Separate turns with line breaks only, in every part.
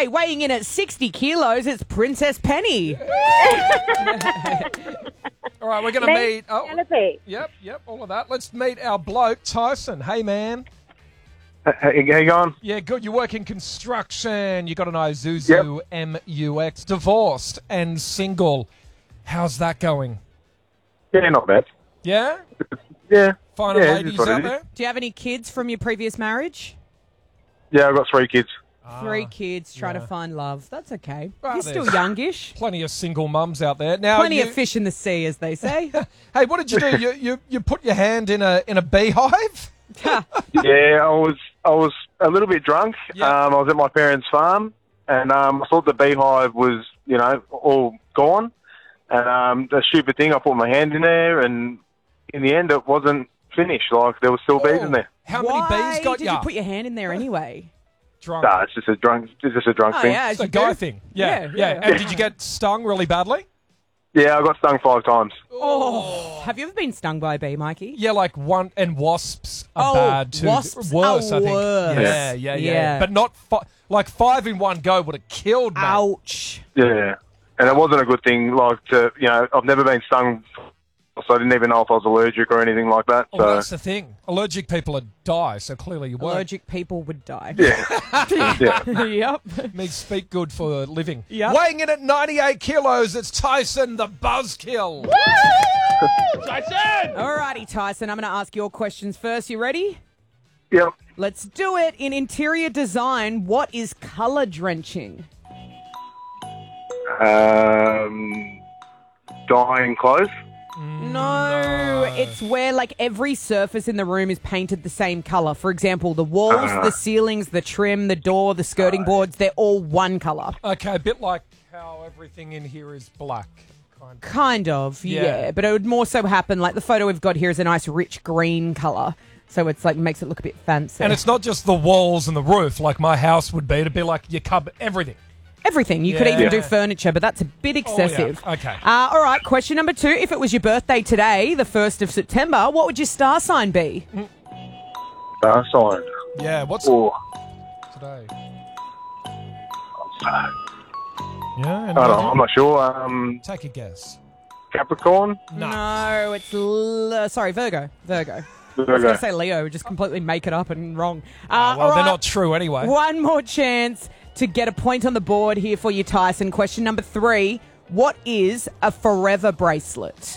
Hey, weighing in at 60 kilos, it's Princess Penny.
All right, we're going to meet...
Penelope.
Yep, all of that. Let's meet our bloke, Tyson. Hey, man.
How you going?
Yeah, good. You work in construction. You got an Isuzu MUX. Divorced and single. How's that going?
Yeah, not bad.
Yeah?
Yeah.
Finding
Yeah,
ladies
it's what it
out
is.
there?
Do you have any kids from your previous marriage?
Yeah, I've got 3 kids.
3 kids trying to
yeah.
find love. That's okay.
Well,
You're still
there's-
youngish.
Plenty of single mums out there. Now,
Plenty of fish in the sea, as they say.
Hey, what did you do? You put your hand in a beehive?
Yeah, I was a little bit drunk.
Yeah.
I was at my parents' farm, and I thought the beehive was, all gone. And the stupid thing, I put my hand in there, and in the end, it wasn't finished. Like, there was still bees in there.
How
Why
many bees got
did
ya?
you put your hand in there anyway?
Drunk.
Nah, it's just a drunk
Oh,
thing.
yeah,
It's
as
a
you
guy
do.
thing. Yeah.
Yeah.
And did you get stung really badly?
Yeah, I got stung 5 times.
Oh, have you ever been stung by a bee, Mikey?
Yeah, like one, and wasps are
Oh,
bad too.
wasps
Worse,
are
I think.
worse.
Yeah. But not like 5 in one go would have killed me.
Ouch.
Yeah. And it wasn't a good thing, I've never been stung, so I didn't even know if I was allergic or anything like that.
Oh,
So,
that's the thing. Allergic people would die, so clearly you weren't.
Allergic people would die.
yeah.
Yep.
Me speak good for a living.
Yep.
Weighing in at 98 kilos, it's Tyson the Buzzkill.
Alrighty, Tyson, I'm going to ask your questions first. You ready?
Yep.
Let's do it. In interior design, what is colour drenching?
Dyeing clothes.
No, it's where like every surface in the room is painted the same colour. For example, the walls, the ceilings, the trim, the door, the skirting boards, they're all one colour.
Okay, a bit like how everything in here is black.
Kind of,
Yeah.
yeah. But it would more so happen, like the photo we've got here is a nice rich green colour. So it's like makes it look a bit fancy.
And it's not just the walls and the roof like my house would be. It'd be like your cupboard, everything.
Everything. You could
Yeah.
even do furniture, but that's a bit excessive.
Oh, yeah. Okay.
All right, question number 2. If it was your birthday today, the 1st of September, what would your star sign be?
Sign.
Yeah, what's
Or,
today?
I
Yeah,
don't know, I'm not sure.
Take a guess.
Capricorn?
No, it's Virgo. Virgo. I was going to say Leo, just completely make it up and wrong.
Well,
all
they're
right.
not true anyway.
One more chance to get a point on the board here for you, Tyson. Question number 3. What is a forever bracelet?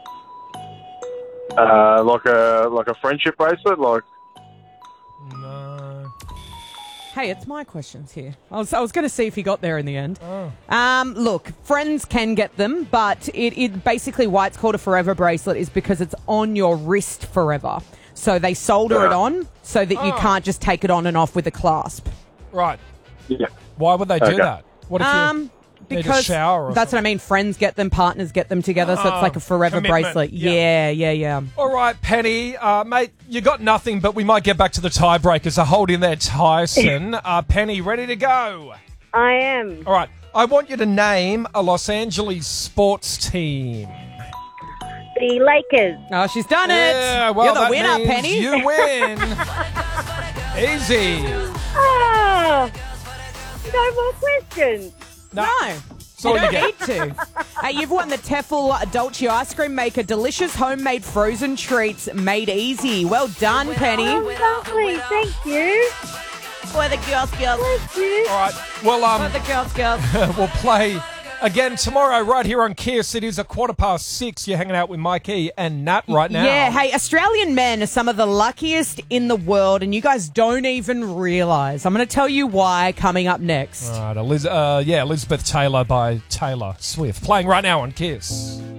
Like a friendship bracelet? Like,
No.
Hey, it's my questions here. I was going to see if you got there in the end.
Oh.
Look, friends can get them, but it basically why it's called a forever bracelet is because it's on your wrist forever. So they solder it on so that you can't just take it on and off with a clasp.
Right.
yeah.
Why would they do
Okay.
that? What if you need a
Because
shower or
that's
something?
what I mean. Friends get them, partners get them together, so it's like a forever
commitment.
bracelet.
Yeah.
Yeah.
All right, Penny, mate, you got nothing, but we might get back to the tiebreakers. So hold in there, Tyson. Penny, ready to go?
I am.
All right, I want you to name a Los Angeles sports team.
The Lakers.
Oh, she's done
Yeah,
it.
well,
You're the
that
winner,
means
Penny.
You win. Easy.
Oh, no more questions.
No.
So
You
you
don't
get.
need to. You've won the Tefl Dolce ice cream maker. Delicious homemade frozen treats made easy. Well done, Penny.
Oh, lovely. Thank you.
For the girls.
Thank you.
All right, well,
For the girls.
we'll play again tomorrow right here on Kiss. It is 6:15. You're hanging out with Mikey and Nat right now.
Yeah, hey, Australian men are some of the luckiest in the world, and you guys don't even realise. I'm going to tell you why coming up next.
All right, Elizabeth Taylor by Taylor Swift. Playing right now on Kiss.